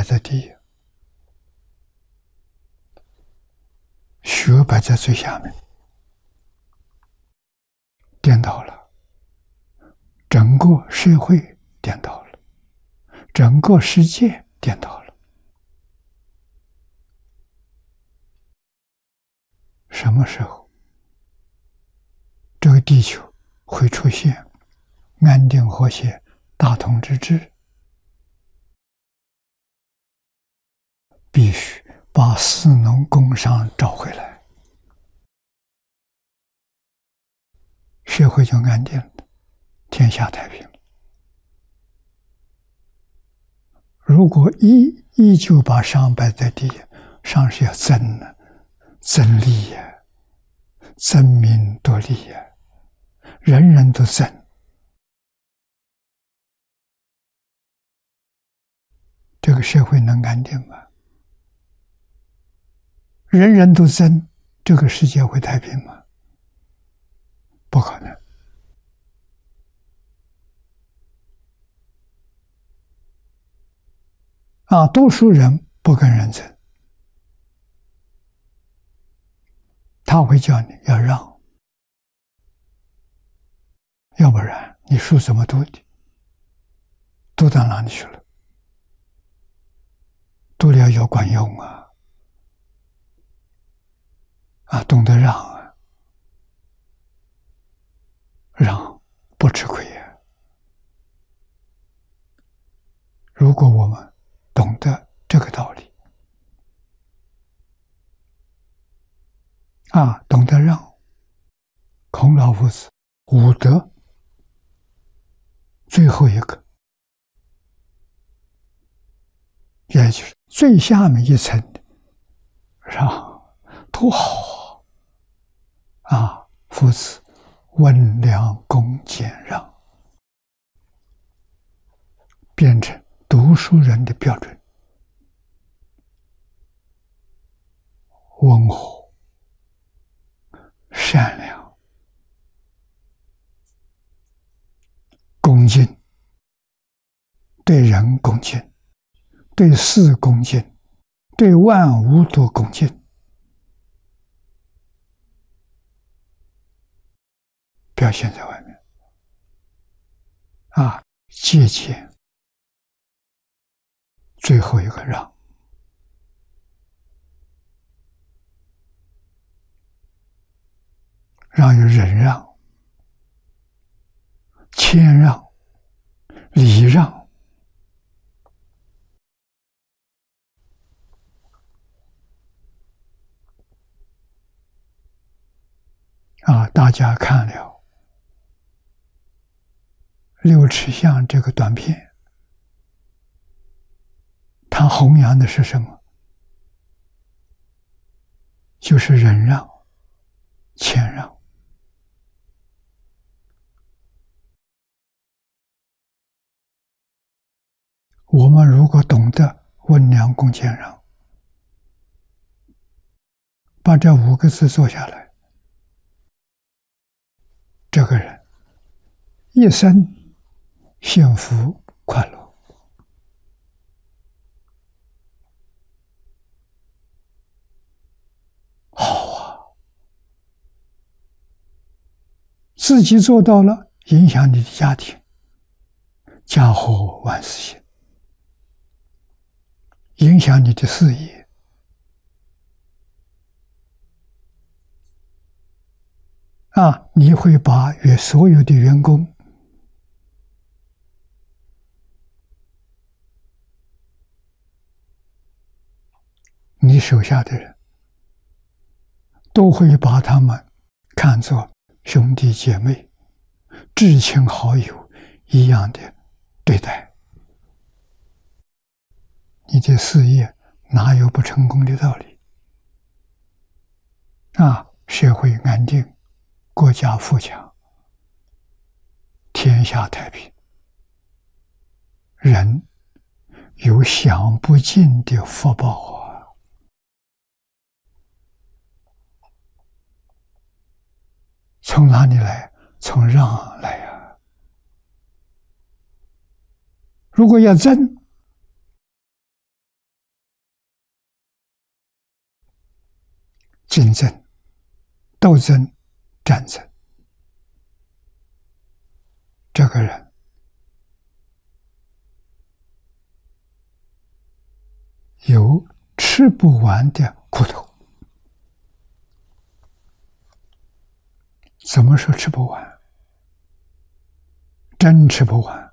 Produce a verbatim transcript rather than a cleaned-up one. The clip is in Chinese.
在第一，学摆在最下面，颠倒了，整个社会颠倒了，整个世界颠倒了。什么时候这个地球会出现安定和谐、大同之治？必须把士农工商找回来，社会就安定了，天下太平了。如果依依旧把商摆在第一，商是要争的，争利呀，争名夺利呀，人人都争，这个社会能安定吗？人人都争，这个世界会太平吗？不可能。啊，多数人不跟人争，他会叫你要让，要不然你书怎么读的？读到哪里去了？读了要管用啊！啊，懂得让啊，让不吃亏呀。如果我们懂得这个道理，啊，懂得让，孔老夫子五德最后一个，也就是最下面一层的让，多好啊！啊，夫子温良恭俭让，变成读书人的标准，温和、善良、恭敬，对人恭敬，对事恭敬，对万物都恭敬，表现在外面啊，节俭，最后一个让。让有忍让、谦让、礼让，啊，大家看了六尺巷这个短片，他弘扬的是什么？就是忍让、谦让。我们如果懂得温良恭俭让，把这五个字做下来，这个人一生幸福快乐。好啊，自己做到了，影响你的家庭，家和万事兴，影响你的事业，啊，你会把与所有的员工你手下的人都会把他们看作兄弟姐妹、至亲好友一样的对待。你的事业哪有不成功的道理？啊，社会安定，国家富强，天下太平，人有享不尽的福报啊！从哪里来？从让来啊！如果要争， 竞争、斗争、战争，这个人有吃不完的苦头。怎么说吃不完？真吃不完。